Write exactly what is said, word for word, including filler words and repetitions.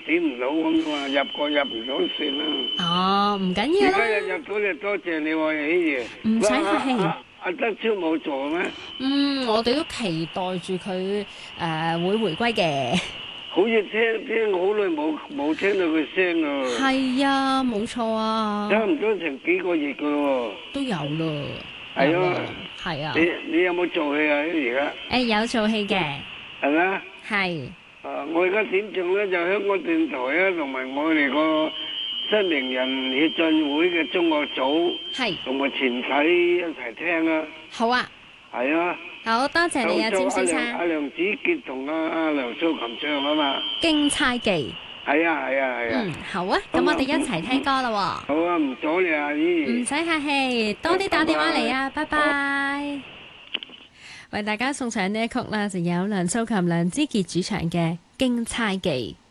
點唔到咁啊，入過入唔到算啦。 哦，唔緊要啦。 而家入入到你多謝你喎，喜爺。 唔使客氣。 阿阿德超冇做咩？ 嗯，我哋都期待住佢誒會回歸嘅。 好似聽聽好耐冇冇聽到佢聲啊！ 係啊，冇錯啊。 差唔多成幾個月噶咯喎。 都有咯。 係啊。 係啊。 你你有冇做戲啊？而家？ 誒有做戲嘅。 係咪？ 係。 啊！我而家點唱咧？就香港電台啊，同埋我哋個新名人協進會嘅中學組， 係同埋全體一齊聽啊！ 好啊。 係啊。 好多謝你啊，詹先生。 阿梁子傑同阿阿梁素琴唱啊嘛。 京差記。 係啊係啊係啊。 嗯，好啊，咁我哋一齊聽歌啦喎。 好啊，唔阻你啊，姨。 唔使客氣，多啲打電話嚟啊，拜拜。為大家送上呢一曲啦，就有梁素琴、梁子傑主唱嘅《京差記》。